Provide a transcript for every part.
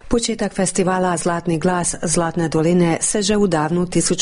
Početak festivala Zlatni glas Zlatne doline seže u davnu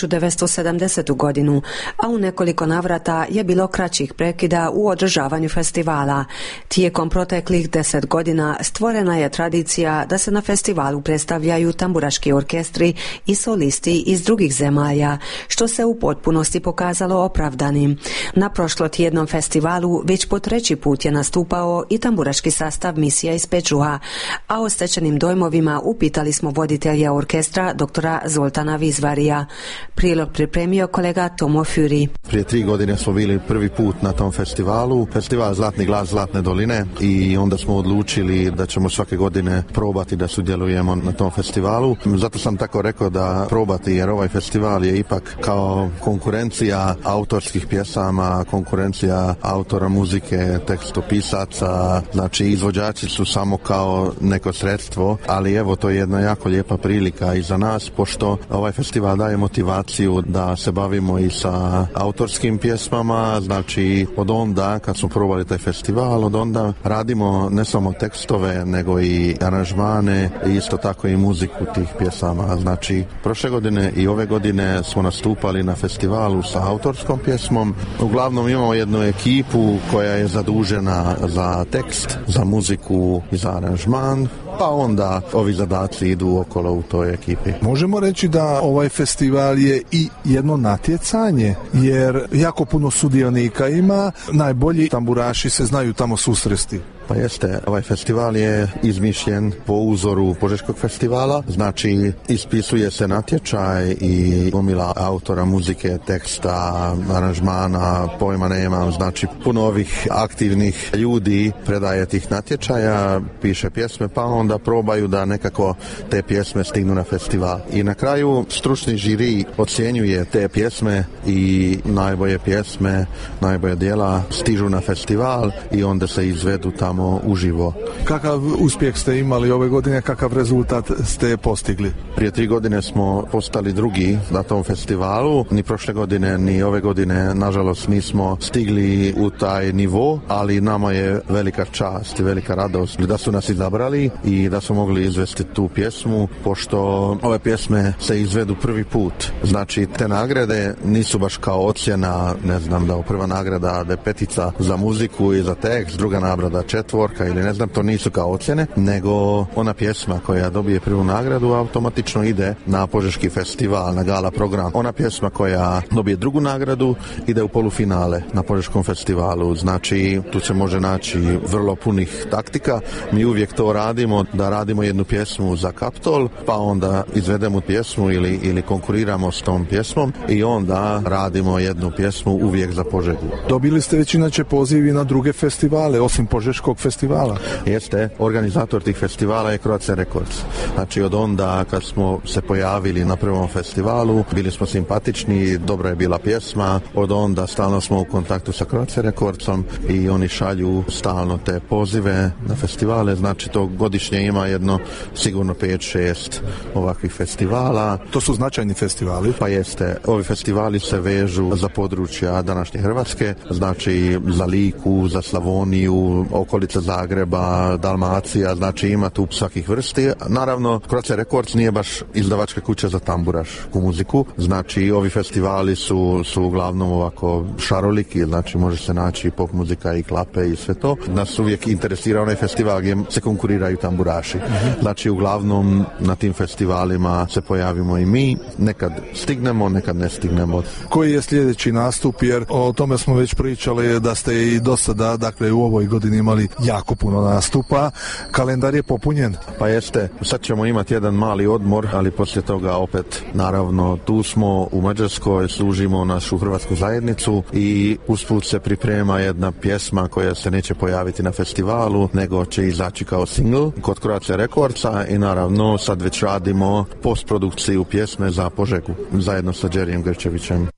1970. godinu, a u nekoliko navrata je bilo kraćih prekida u održavanju festivala. Tijekom proteklih 10 godina stvorena je tradicija da se na festivalu predstavljaju tamburaški orkestri i solisti iz drugih zemalja, što se u potpunosti pokazalo opravdanim. Na prošlotjednom festivalu već po 3. put je nastupao i tamburaški sastav Misija iz Pečuha, a o stečenim dojmovima upitali smo voditelja orkestra doktora Zoltana Vizvarija. Prilog pripremio kolega Tomo Furi. Prije 3 godine smo bili prvi put na tom festivalu, festival Zlatni glas Zlatne doline, i onda smo odlučili da ćemo svake godine probati da sudjelujemo na tom festivalu. Zato sam tako rekao da probati, jer ovaj festival je ipak kao konkurencija autorskih pjesama, konkurencija autora muzike, tekstopisaca, znači izvođači su samo kao neko sredstvo, ali evo to je jedna jako lijepa prilika i za nas, pošto ovaj festival daje motivaciju da se bavimo i sa autorskim pjesmama. Znači od onda kad smo probali taj festival, od onda radimo ne samo tekstove nego i aranžmane i isto tako i muziku tih pjesama. Znači prošle godine i ove godine smo nastupali na festivalu sa autorskom pjesmom. Uglavnom imamo jednu ekipu koja je zadužena za tekst, za muziku i za aranžman, pa onda ovi zadaci idu okolo u toj ekipi. Možemo reći da ovaj festival je i jedno natjecanje, jer jako puno sudionika ima, najbolji tamburaši se znaju tamo susresti. Pa jeste, ovaj festival je izmišljen po uzoru Požeškog festivala, znači ispisuje se natječaj i gomila autora muzike, teksta, aranžmana, pojma nema, znači puno ovih aktivnih ljudi predaje tih natječaja, piše pjesme, pa onda probaju da nekako te pjesme stignu na festival. I na kraju stručni žiri ocjenjuje te pjesme i najbolje pjesme, najbolje djela stižu na festival i onda se izvedu tamo uživo. Kakav uspjeh ste imali ove godine, kakav rezultat ste postigli? Prije 3 godine smo postali drugi na tom festivalu. Ni prošle godine, ni ove godine, nažalost, nismo stigli u taj nivo, ali nama je velika čast i velika radost da su nas izabrali i da smo mogli izvesti tu pjesmu, pošto ove pjesme se izvedu prvi put. Znači, te nagrade nisu baš kao ocjena, ne znam, da prva nagrada da je 5 za muziku i za tekst, druga nagrada 4 ili ne znam, to nisu kao ocjene, nego ona pjesma koja dobije prvu nagradu automatično ide na Požeški festival, na gala program. Ona pjesma koja dobije drugu nagradu ide u polufinale na Požeškom festivalu. Znači, tu se može naći vrlo punih taktika. Mi uvijek to radimo, da radimo jednu pjesmu za Kaptol, pa onda izvedemo pjesmu ili konkuriramo s tom pjesmom i onda radimo jednu pjesmu uvijek za Požegu. Dobili ste već inače pozivi na druge festivale, osim Požeškog festivala? Jeste, organizator tih festivala je Croatia Records. Znači od onda kad smo se pojavili na prvom festivalu, bili smo simpatični, dobra je bila pjesma, od onda stalno smo u kontaktu sa Croatia Recordsom i oni šalju stalno te pozive na festivale, znači to godišnje ima jedno sigurno 5-6 ovakvih festivala. To su značajni festivali? Pa jeste, ovi festivali se vežu za područja današnje Hrvatske, znači za Liku, za Slavoniju, okolica Zagreba, Dalmacija, znači ima tu svakih vrsti. Naravno, Croatia Records nije baš izdavačka kuća za tamburašku muziku, znači ovi festivali su uglavnom ovako šaroliki, znači može se naći pop muzika i klape i sve to. Nas uvijek interesira onaj festival gdje se konkuriraju tamburaši. Znači uglavnom na tim festivalima se pojavimo i mi, nekad stignemo, nekad ne stignemo. Koji je sljedeći nastup, jer o tome smo već pričali da ste i do sada, dakle u ovoj godini imali jako puno nastupa, kalendar je popunjen. Pa jeste, sad ćemo imati jedan mali odmor, ali poslije toga opet naravno tu smo u Mađarskoj, služimo našu hrvatsku zajednicu i usput se priprema jedna pjesma koja se neće pojaviti na festivalu, nego će izaći kao single kod Croatia Recordsa i naravno sad već radimo postprodukciju pjesme za Požegu zajedno sa Đerijem Grčevićem.